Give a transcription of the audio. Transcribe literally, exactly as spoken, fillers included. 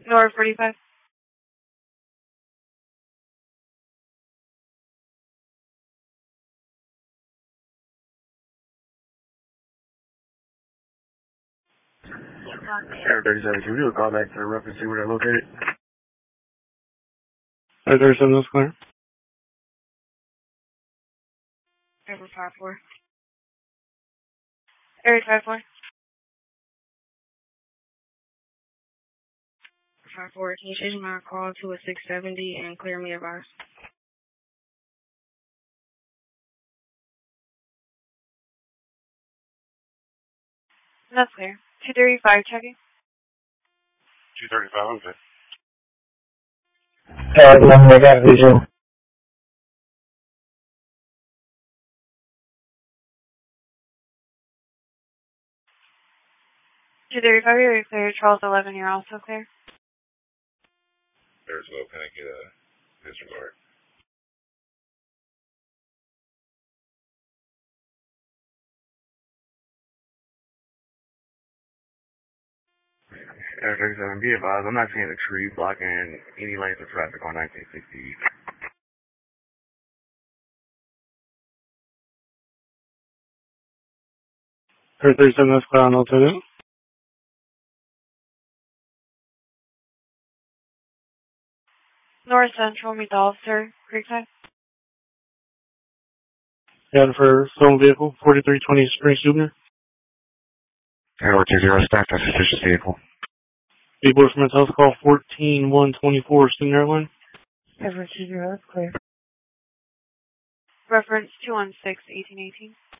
North forty-five. Air thirty-seven, can we do a call back to the reference, see where they're located? Air thirty-seven, that's clear. Air five four. Air five four. five four, can you change my call to a six seventy and clear me of ours? That's clear. two thirty-five, checking. two thirty-five, okay. Uh, one mega vision. two thirty-five, you're clear. Charles eleven, you're also clear. There's low, can I get a disregard? Air thirty-seven, be advised, I'm not seeing a tree blocking any lanes of traffic on nineteen sixty. Air thirty-seven, that's clear on alternate. North Central, meet the officer, Creekside. Yeah, for stolen vehicle, forty-three twenty Spring Souvenir. Air two zero, staff, that's suspicious vehicle. People from his house call fourteen one twenty-four, Student Airline. Air two zero, that's clear. Reference two one six, eighteen eighteen.